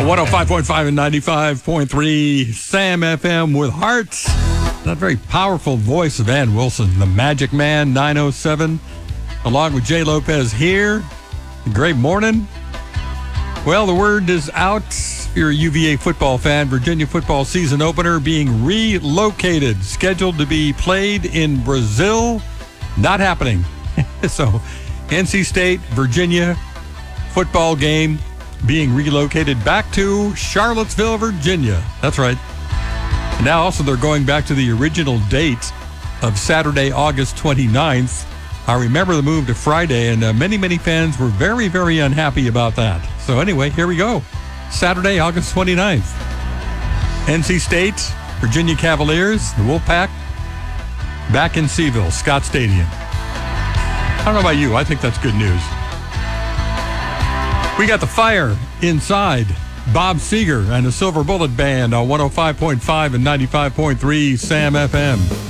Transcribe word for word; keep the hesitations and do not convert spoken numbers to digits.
one oh five point five and ninety-five point three Sam F M with Hearts. That very powerful voice of Van Wilson, the Magic Man, nine oh seven, along with Jay Lopez here. Great morning. Well, the word is out. If you're a U V A football fan, Virginia football season opener being relocated, scheduled to be played in Brazil. Not happening. So, N C State, Virginia football game being relocated back to Charlottesville, Virginia. That's right. And now also they're going back to the original date of Saturday, August twenty-ninth. I remember the move to Friday, and uh, many, many fans were very, very unhappy about that. So anyway, here we go. Saturday, August twenty-ninth. N C State, Virginia Cavaliers, the Wolfpack, back in Seaville, Scott Stadium. I don't know about you. I think that's good news. We got the Fire inside. Bob Seger and the Silver Bullet Band on one oh five point five and ninety-five point three Sam F M.